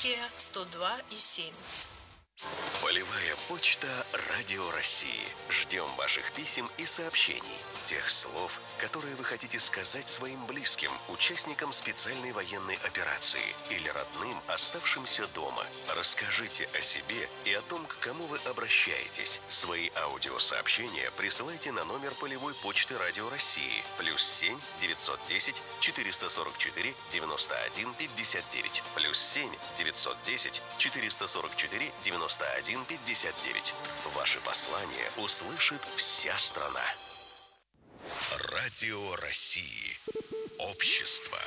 Новосибирске 102,7. Полевая почта Радио России. Ждем ваших писем и сообщений. Тех слов, которые вы хотите сказать своим близким, участникам специальной военной операции или родным, оставшимся дома. Расскажите о себе и о том, к кому вы обращаетесь. Свои аудиосообщения присылайте на номер полевой почты Радио России +7 910 444 91 59 +7 910 444 91 59. Ваши послания услышит вся страна. Радио России. Общество.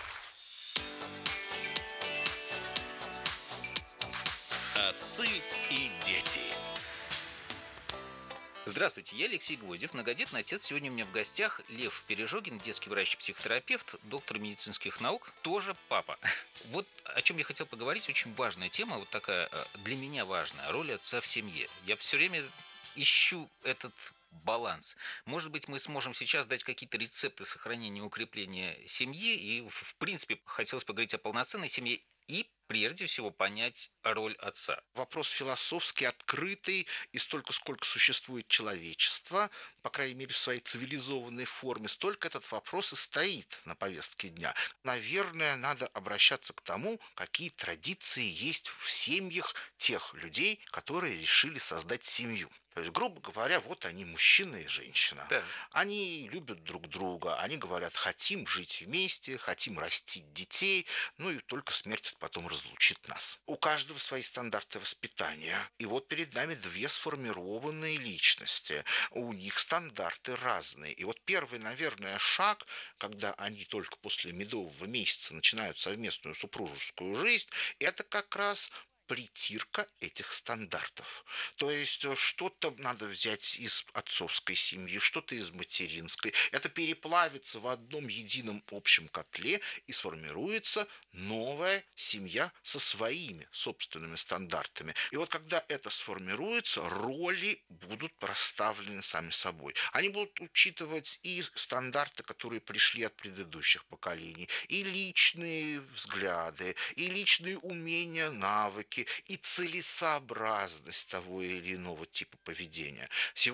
Отцы и дети. Здравствуйте, я Алексей Гвоздев, многодетный отец. Сегодня у меня в гостях Лев Пережогин, детский врач-психотерапевт, доктор медицинских наук, тоже папа. Вот о чем я хотел поговорить, очень важная тема, вот такая для меня важная, роль отца в семье. Я все время ищу этот баланс. Может быть, мы сможем сейчас дать какие-то рецепты сохранения и укрепления семьи, и, в принципе, хотелось поговорить о полноценной семье и прежде всего понять роль отца. Вопрос философски открытый, и столько, сколько существует человечество, по крайней мере, в своей цивилизованной форме, столько этот вопрос и стоит на повестке дня. Наверное, надо обращаться к тому, какие традиции есть в семьях тех людей, которые решили создать семью. То есть, грубо говоря, вот они, мужчина и женщина. Да. Они любят друг друга, они говорят, хотим жить вместе, хотим растить детей, ну и только смерть потом разлучит нас. У каждого свои стандарты воспитания. И вот перед нами две сформированные личности. У них стандарты разные. И вот первый, наверное, шаг, когда они только после медового месяца начинают совместную супружескую жизнь, это как раз притирка этих стандартов. То есть что-то надо взять из отцовской семьи, что-то из материнской. Это переплавится в одном едином общем котле и сформируется новая семья со своими собственными стандартами. И вот когда это сформируется, роли будут расставлены сами собой. Они будут учитывать и стандарты, которые пришли от предыдущих поколений, и личные взгляды, и личные умения, навыки, и целесообразность того или иного типа поведения.